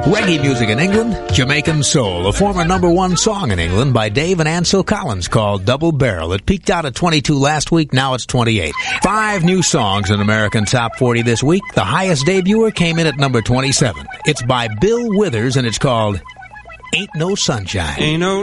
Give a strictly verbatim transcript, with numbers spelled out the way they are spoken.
Reggae music in England, Jamaican Soul, a former number one song in England by Dave and Ansel Collins called Double Barrel. It peaked out at twenty-two last week, now it's twenty-eight. Five new songs in American Top forty this week. The highest debuter came in at number twenty-seven. It's by Bill Withers and it's called Ain't No Sunshine. Ain't no